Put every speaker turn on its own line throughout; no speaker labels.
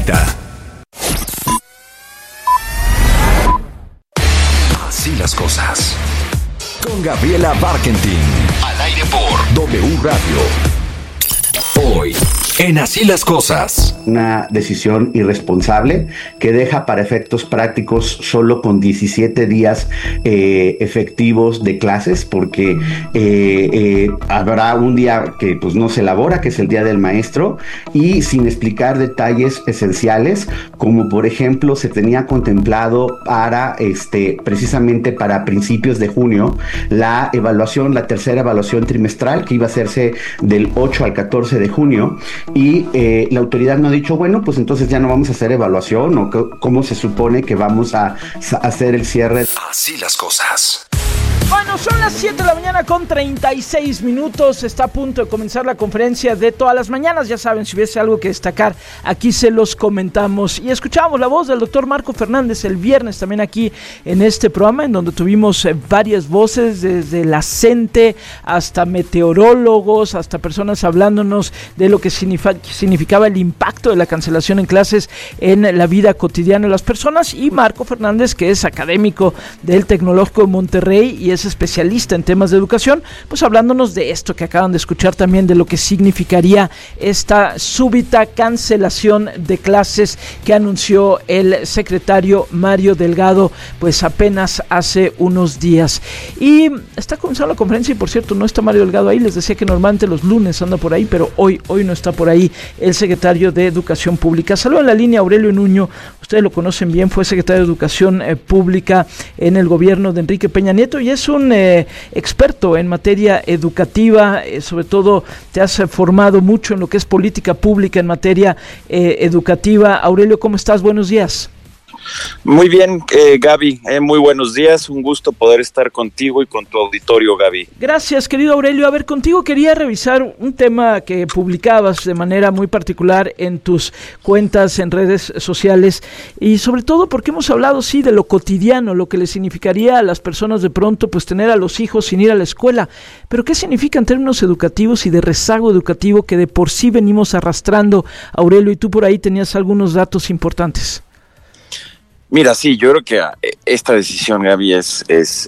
favorita. Así las cosas. Con Gabriela Barkentin. Al aire por W Radio. Hoy, en Así las cosas.
Una decisión irresponsable que deja para efectos prácticos solo con 17 días efectivos de clases, porque habrá un día que pues no se elabora, que es el Día del Maestro, y sin explicar detalles esenciales, como por ejemplo se tenía contemplado para precisamente para principios de junio la tercera evaluación trimestral, que iba a hacerse del 8 al 14 de junio, y la autoridad no ha dicho, bueno, pues entonces ya no vamos a hacer evaluación, o cómo se supone que vamos a hacer el cierre.
Así las cosas.
Bueno, son las 7 de la mañana con 36 minutos. Está a punto de comenzar la conferencia de todas las mañanas. Ya saben, si hubiese algo que destacar, aquí se los comentamos. Y escuchamos la voz del doctor Marco Fernández el viernes también aquí en este programa, en donde tuvimos varias voces, desde la CENTE hasta meteorólogos, hasta personas hablándonos de lo que significaba el impacto de la cancelación en clases en la vida cotidiana de las personas. Y Marco Fernández, que es académico del Tecnológico de Monterrey y es especialista en temas de educación, pues hablándonos de esto que acaban de escuchar también, de lo que significaría esta súbita cancelación de clases que anunció el secretario Mario Delgado pues apenas hace unos días. Y está comenzando la conferencia, y por cierto no está Mario Delgado ahí. Les decía que normalmente los lunes anda por ahí, pero hoy no está por ahí el secretario de Educación Pública. Saludo en la línea Aurelio Nuño, ustedes lo conocen bien, fue secretario de Educación Pública en el gobierno de Enrique Peña Nieto y es un experto en materia educativa, sobre todo te has formado mucho en lo que es política pública en materia educativa. Aurelio, ¿cómo estás? Buenos días.
Muy bien, Gaby, muy buenos días, un gusto poder estar contigo y con tu auditorio, Gaby.
Gracias, querido Aurelio. A ver, contigo quería revisar un tema que publicabas de manera muy particular en tus cuentas en redes sociales, y sobre todo porque hemos hablado, sí, de lo cotidiano, lo que le significaría a las personas de pronto pues tener a los hijos sin ir a la escuela, pero ¿qué significa en términos educativos y de rezago educativo que de por sí venimos arrastrando, Aurelio? Y tú por ahí tenías algunos datos importantes.
Mira, sí, yo creo que esta decisión, Gaby, es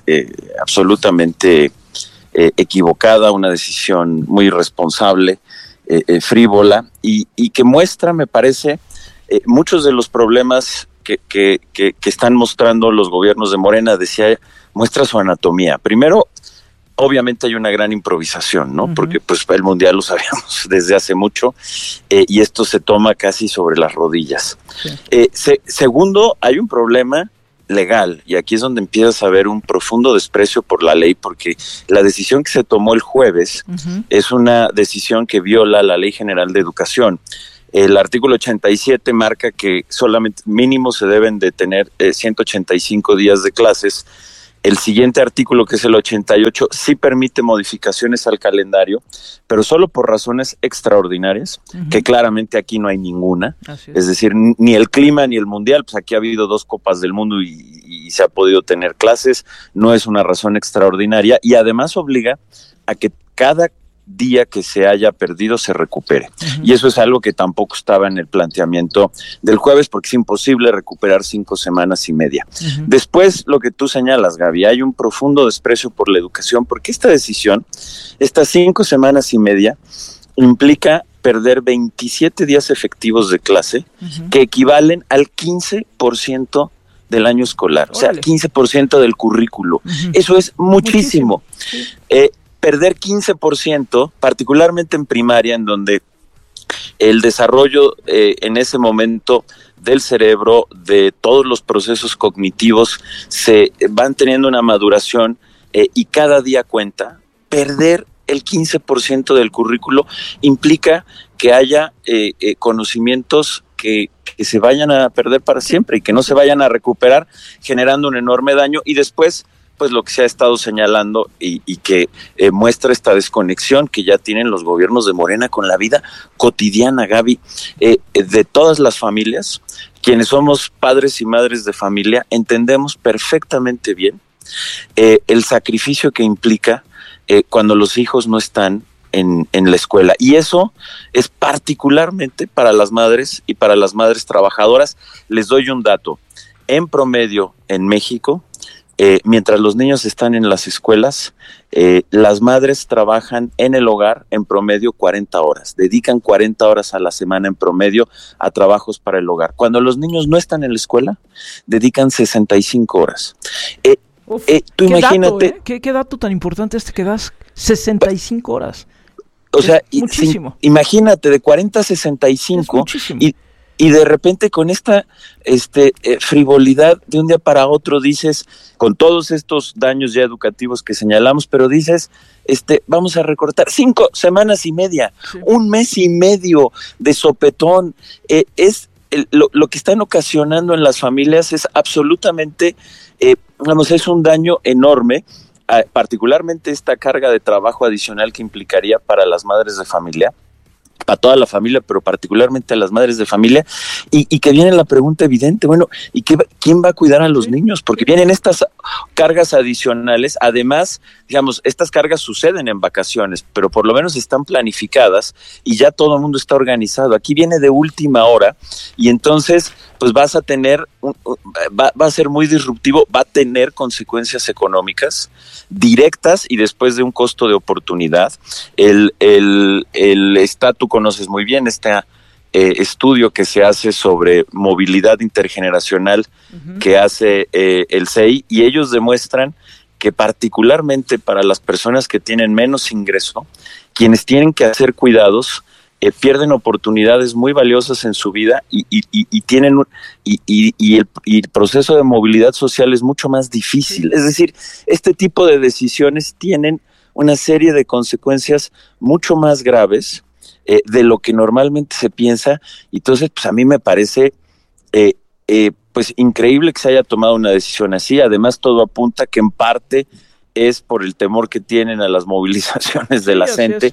absolutamente equivocada, una decisión muy irresponsable, frívola, y que muestra, me parece, muchos de los problemas que están mostrando los gobiernos de Morena. Muestra su anatomía. Primero, obviamente hay una gran improvisación, ¿no? Uh-huh. Porque pues el Mundial lo sabíamos desde hace mucho, y esto se toma casi sobre las rodillas. Sí. Segundo, hay un problema legal, y aquí es donde empiezas a ver un profundo desprecio por la ley, porque la decisión que se tomó el jueves uh-huh. es una decisión que viola la Ley General de Educación. El artículo 87 marca que solamente mínimo se deben de tener 185 días de clases. El siguiente artículo, que es el 88, sí permite modificaciones al calendario, pero solo por razones extraordinarias, uh-huh. que claramente aquí no hay ninguna. Es decir, ni el clima ni el Mundial, pues aquí ha habido 2 Copas del Mundo y se ha podido tener clases, no es una razón extraordinaria, y además obliga a que cada día que se haya perdido se recupere. Uh-huh. Y eso es algo que tampoco estaba en el planteamiento del jueves, porque es imposible recuperar 5 semanas y media. Uh-huh. Después, lo que tú señalas, Gaby, hay un profundo desprecio por la educación, porque esta decisión, estas 5 semanas y media, implica perder 27 días efectivos de clase, uh-huh. que equivalen al 15% del año escolar. Órale. O sea, 15% del currículo. Uh-huh. Eso es muchísimo. Sí. Perder 15%, particularmente en primaria, en donde el desarrollo en ese momento del cerebro, de todos los procesos cognitivos, se van teniendo una maduración y cada día cuenta. Perder el 15% del currículo implica que haya conocimientos que se vayan a perder para siempre y que no se vayan a recuperar, generando un enorme daño. Y después, pues lo que se ha estado señalando y que muestra esta desconexión que ya tienen los gobiernos de Morena con la vida cotidiana, Gaby, de todas las familias. Quienes somos padres y madres de familia entendemos perfectamente bien el sacrificio que implica cuando los hijos no están en la escuela. Y eso es particularmente para las madres y para las madres trabajadoras. Les doy un dato. En promedio, en México, mientras los niños están en las escuelas, las madres trabajan en el hogar en promedio 40 horas. Dedican 40 horas a la semana en promedio a trabajos para el hogar. Cuando los niños no están en la escuela, dedican 65 horas. Tú imagínate.
Dato, ¿Qué dato tan importante que das? 65 horas.
O sea,
muchísimo.
Imagínate, de 40 a 65, y de repente con esta frivolidad de un día para otro dices, con todos estos daños ya educativos que señalamos, pero dices, vamos a recortar 5 semanas y media, un mes y medio de sopetón. Lo que están ocasionando en las familias es absolutamente, es un daño enorme, particularmente esta carga de trabajo adicional que implicaría para las madres de familia, para toda la familia, pero particularmente a las madres de familia, y que viene la pregunta evidente, bueno, ¿y quién va a cuidar a los niños? Porque vienen estas cargas adicionales. Además, digamos, estas cargas suceden en vacaciones, pero por lo menos están planificadas y ya todo el mundo está organizado. Aquí viene de última hora, y entonces pues vas a tener, va a ser muy disruptivo, va a tener consecuencias económicas directas y después de un costo de oportunidad. Tú conoces muy bien este estudio que se hace sobre movilidad intergeneracional que hace el CEI, y ellos demuestran que particularmente para las personas que tienen menos ingreso, quienes tienen que hacer cuidados, pierden oportunidades muy valiosas en su vida y tienen el proceso de movilidad social es mucho más difícil. Es decir, este tipo de decisiones tienen una serie de consecuencias mucho más graves de lo que normalmente se piensa. Entonces, pues a mí me parece pues increíble que se haya tomado una decisión así. Además, todo apunta que en parte es por el temor que tienen a las movilizaciones de la gente,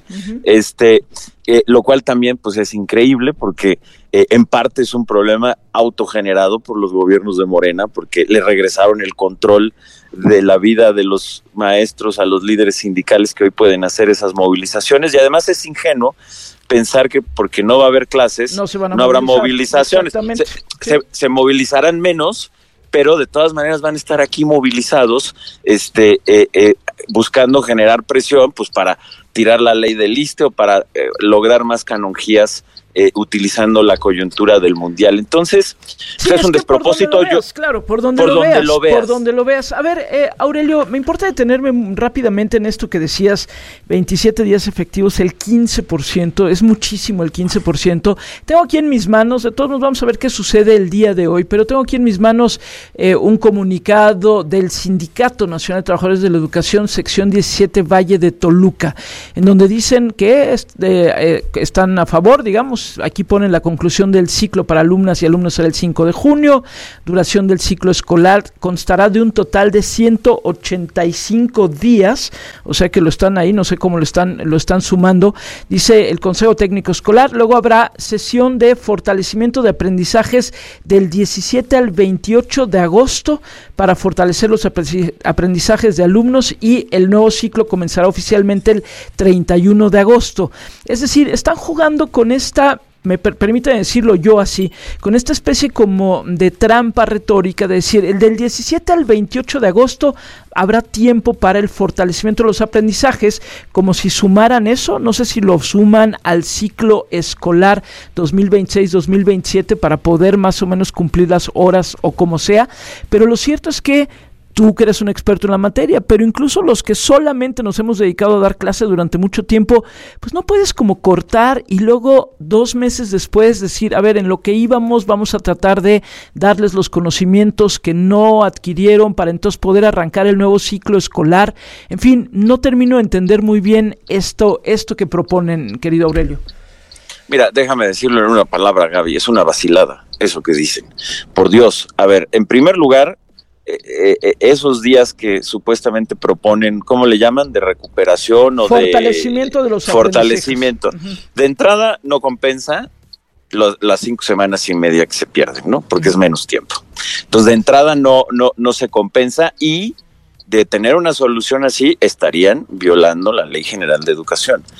lo cual también pues es increíble porque en parte es un problema autogenerado por los gobiernos de Morena, porque le regresaron el control de la vida de los maestros a los líderes sindicales que hoy pueden hacer esas movilizaciones, y además es ingenuo pensar que porque no va a haber clases no habrá movilizaciones. Se movilizarán menos, pero de todas maneras van a estar aquí movilizados, buscando generar presión, pues para tirar la ley del ISSSTE o para lograr más canonjías utilizando la coyuntura del mundial. Entonces, es un despropósito.
Por donde lo veas. A ver, Aurelio, me importa detenerme rápidamente en esto que decías, 27 días efectivos, el 15%, es muchísimo el 15%. Tengo aquí en mis manos, de todos nos vamos a ver qué sucede el día de hoy, pero tengo aquí en mis manos un comunicado del Sindicato Nacional de Trabajadores de la Educación, sección 17, Valle de Toluca, en donde dicen que están a favor, digamos. Aquí ponen la conclusión del ciclo para alumnas y alumnos será el 5 de junio. Duración del ciclo escolar constará de un total de 185 días, o sea que lo están ahí, no sé cómo lo están sumando. Dice el Consejo Técnico Escolar. Luego habrá sesión de fortalecimiento de aprendizajes del 17 al 28 de agosto para fortalecer los aprendizajes de alumnos, y el nuevo ciclo comenzará oficialmente el 31 de agosto. Es decir, están jugando con esta, me permite decirlo yo así, con esta especie como de trampa retórica de decir, el del 17 al 28 de agosto habrá tiempo para el fortalecimiento de los aprendizajes, como si sumaran eso, no sé si lo suman al ciclo escolar 2026-2027 para poder más o menos cumplir las horas o como sea, pero lo cierto es que tú que eres un experto en la materia, pero incluso los que solamente nos hemos dedicado a dar clase durante mucho tiempo, pues no puedes como cortar y luego 2 meses después decir, a ver, en lo que íbamos vamos a tratar de darles los conocimientos que no adquirieron para entonces poder arrancar el nuevo ciclo escolar. En fin, no termino de entender muy bien esto que proponen, querido Aurelio.
Mira, déjame decirlo en una palabra, Gaby, es una vacilada eso que dicen. Por Dios, a ver, en primer lugar, esos días que supuestamente proponen, ¿cómo le llaman? De recuperación o
fortalecimiento de los
fortalecimiento. De entrada no compensa las 5 semanas y media que se pierden, ¿no? Porque es menos tiempo. Entonces, de entrada no se compensa, y de tener una solución así estarían violando la Ley General de Educación.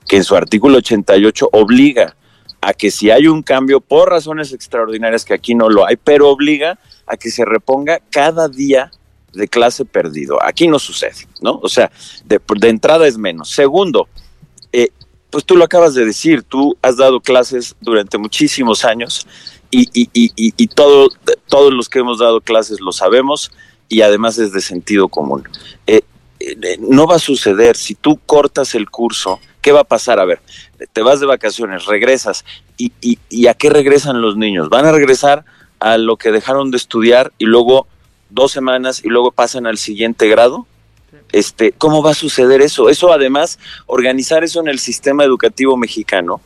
que en su artículo 88 obliga a que si hay un cambio por razones extraordinarias, que aquí no lo hay, pero obliga a que se reponga cada día de clase perdido. Aquí no sucede, ¿no? O sea, de entrada es menos. Segundo, pues tú lo acabas de decir, tú has dado clases durante muchísimos años y todos los que hemos dado clases lo sabemos y además es de sentido común. No va a suceder si tú cortas el curso. ¿Qué va a pasar? A ver, te vas de vacaciones, regresas, ¿y a qué regresan los niños? ¿Van a regresar a lo que dejaron de estudiar y luego 2 semanas y luego pasan al siguiente grado? ¿Cómo va a suceder eso? Eso además, organizar eso en el sistema educativo mexicano,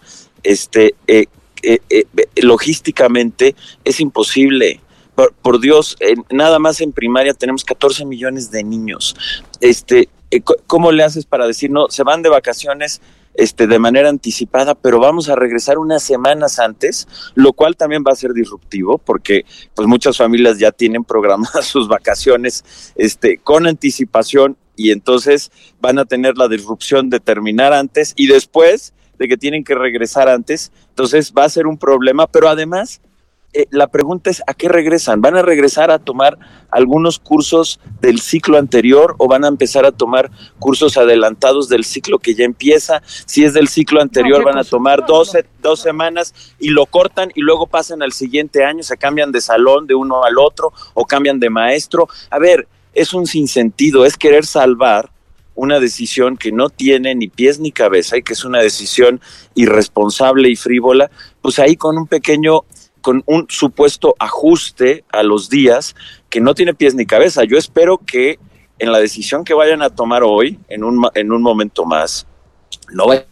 logísticamente es imposible. Por Dios, nada más en primaria tenemos 14 millones de niños. ¿Cómo le haces para decir, no, se van de vacaciones de manera anticipada, pero vamos a regresar unas semanas antes, lo cual también va a ser disruptivo, porque pues muchas familias ya tienen programadas sus vacaciones con anticipación, y entonces van a tener la disrupción de terminar antes y después de que tienen que regresar antes, entonces va a ser un problema, pero además la pregunta es, ¿a qué regresan? ¿Van a regresar a tomar algunos cursos del ciclo anterior o van a empezar a tomar cursos adelantados del ciclo que ya empieza? Si es del ciclo anterior, van a tomar 2 semanas y lo cortan y luego pasan al siguiente año, se cambian de salón de uno al otro o cambian de maestro. A ver, es un sinsentido, es querer salvar una decisión que no tiene ni pies ni cabeza y que es una decisión irresponsable y frívola, pues ahí con un supuesto ajuste a los días que no tiene pies ni cabeza. Yo espero que en la decisión que vayan a tomar hoy, en un momento más, no vaya,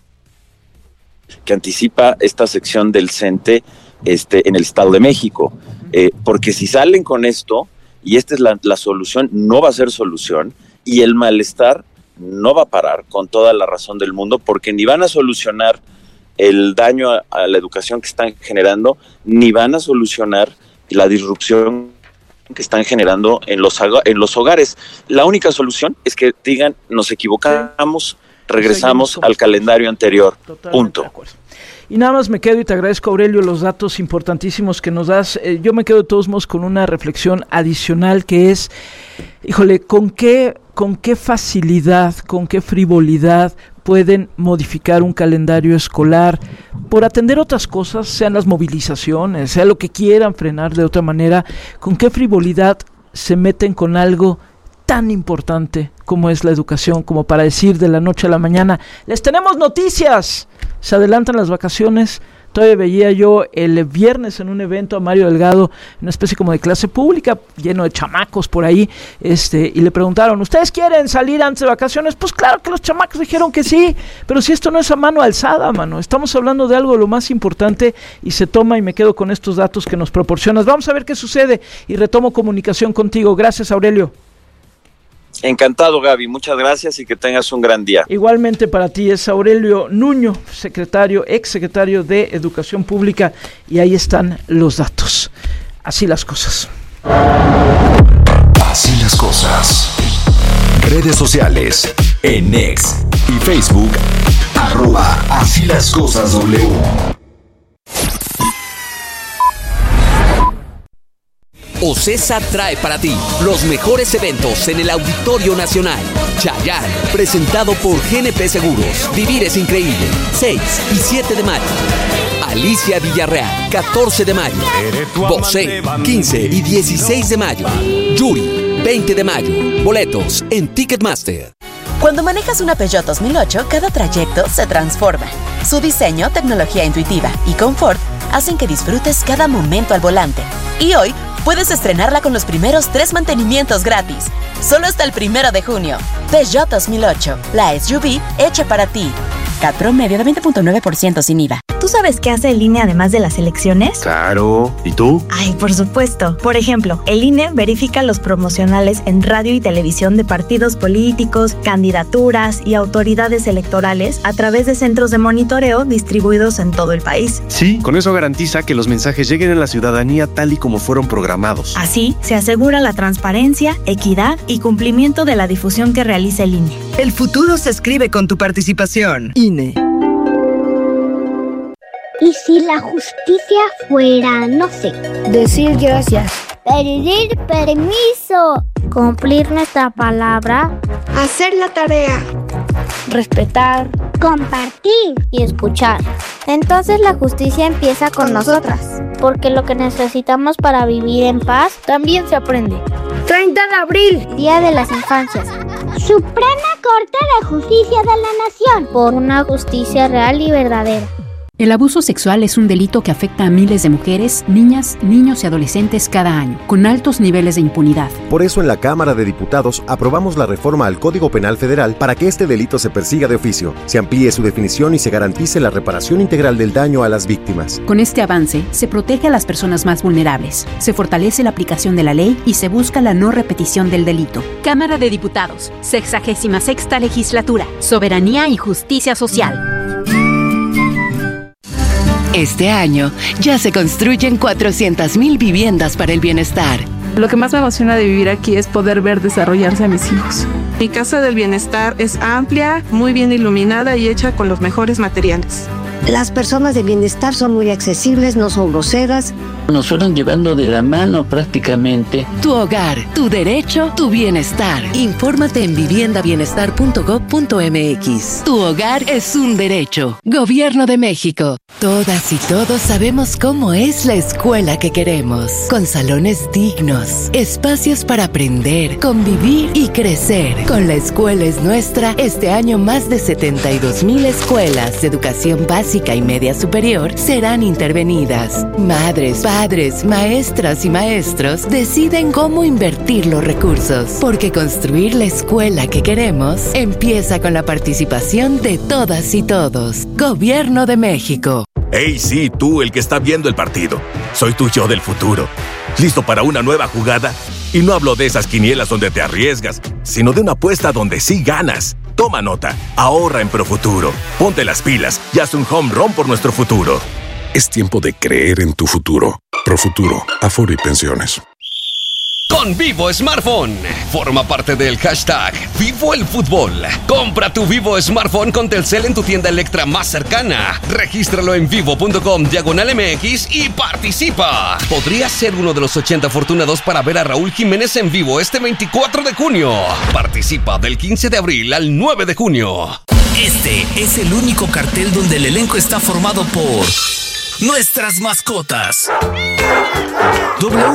que anticipa esta sección del CENTE en el Estado de México, porque si salen con esto, y esta es la solución, no va a ser solución, y el malestar no va a parar con toda la razón del mundo, porque ni van a solucionar el daño a la educación que están generando, ni van a solucionar la disrupción que están generando en los hogares. La única solución es que digan, nos equivocamos, regresamos al calendario anterior. Punto.
Y nada más me quedo, y te agradezco, Aurelio, los datos importantísimos que nos das. Yo me quedo de todos modos con una reflexión adicional, que es, híjole, ¿con qué facilidad, con qué frivolidad pueden modificar un calendario escolar por atender otras cosas, sean las movilizaciones, sea lo que quieran frenar de otra manera? ¿Con qué frivolidad se meten con algo tan importante como es la educación, como para decir de la noche a la mañana, les tenemos noticias, se adelantan las vacaciones? Todavía veía yo el viernes en un evento a Mario Delgado, una especie como de clase pública, lleno de chamacos por ahí, y le preguntaron, ¿ustedes quieren salir antes de vacaciones? Pues claro que los chamacos dijeron que sí, pero si esto no es a mano alzada, mano, estamos hablando de algo de lo más importante, y se toma, y me quedo con estos datos que nos proporcionas. Vamos a ver qué sucede, y retomo comunicación contigo. Gracias, Aurelio.
Encantado, Gaby, muchas gracias y que tengas un gran día.
Igualmente para ti. Es Aurelio Nuño, ex secretario de Educación Pública, y ahí están los datos. Así las cosas.
Así las cosas. Redes sociales, en X y Facebook, @Así las cosas W.
OCESA trae para ti los mejores eventos en el Auditorio Nacional. Chayanne, presentado por GNP Seguros. Vivir es increíble. 6 y 7 de mayo. Alicia Villarreal, 14 de mayo. Bosé, 15 y 16 de mayo. Yuri, 20 de mayo. Boletos en Ticketmaster.
Cuando manejas una Peugeot 2008, cada trayecto se transforma. Su diseño, tecnología intuitiva y confort hacen que disfrutes cada momento al volante. Y hoy puedes estrenarla con los primeros 3 mantenimientos gratis. Solo hasta el 1 de junio. Peugeot 2008, la SUV hecha para ti. CAT promedio de 20.9% sin IVA.
¿Tú sabes qué hace el INE además de las elecciones?
Claro. ¿Y tú?
Ay, por supuesto. Por ejemplo, el INE verifica los promocionales en radio y televisión de partidos políticos, candidaturas y autoridades electorales a través de centros de monitoreo distribuidos en todo el país.
Sí, con eso garantiza que los mensajes lleguen a la ciudadanía tal y como fueron programados.
Así, se asegura la transparencia, equidad y cumplimiento de la difusión que realiza el INE.
El futuro se escribe con tu participación.
INE.
¿Y si la justicia fuera, no sé, decir gracias, pedir permiso, cumplir nuestra palabra,
hacer la tarea,
respetar, compartir y escuchar? Entonces la justicia empieza con nosotras, porque lo que necesitamos para vivir en paz también se aprende.
30 de abril,
Día de las Infancias. Suprema Corte de Justicia de la Nación, por una justicia real y verdadera.
El abuso sexual es un delito que afecta a miles de mujeres, niñas, niños y adolescentes cada año, con altos niveles de impunidad.
Por eso en la Cámara de Diputados aprobamos la reforma al Código Penal Federal para que este delito se persiga de oficio, se amplíe su definición y se garantice la reparación integral del daño a las víctimas.
Con este avance, se protege a las personas más vulnerables, se fortalece la aplicación de la ley y se busca la no repetición del delito.
Cámara de Diputados, 66ª Legislatura, Soberanía y Justicia Social.
Este año ya se construyen 400,000 viviendas para el bienestar.
Lo que más me emociona de vivir aquí es poder ver desarrollarse a mis hijos. Mi casa del bienestar es amplia, muy bien iluminada y hecha con los mejores materiales.
Las personas de bienestar son muy accesibles, no son groseras.
Nos fueron llevando de la mano prácticamente.
Tu hogar, tu derecho, tu bienestar. Infórmate en viviendabienestar.gov.mx. Tu hogar es un derecho. Gobierno de México. Todas y todos sabemos cómo es la escuela que queremos. Con salones dignos, espacios para aprender, convivir y crecer. Con La Escuela es Nuestra, este año más de 72,000 escuelas de educación básica y media superior serán intervenidas. Madres, padres, maestras y maestros deciden cómo invertir los recursos, porque construir la escuela que queremos empieza con la participación de todas y todos. Gobierno de México.
Hey, sí, tú, el que está viendo el partido. Soy tu yo del futuro. ¿Listo para una nueva jugada? Y no hablo de esas quinielas donde te arriesgas, sino de una apuesta donde sí ganas. Toma nota, ahorra en Profuturo. Ponte las pilas y haz un home run por nuestro futuro.
Es tiempo de creer en tu futuro. Profuturo, Afore y Pensiones.
Con Vivo Smartphone. Forma parte del hashtag Vivo el Fútbol. Compra tu Vivo Smartphone con Telcel en tu tienda Electra más cercana. Regístralo en vivo.com/MX y participa. Podrías ser uno de los 80 afortunados para ver a Raúl Jiménez en vivo este 24 de junio. Participa del 15 de abril al 9 de junio.
Este es el único cartel donde el elenco está formado por nuestras mascotas. W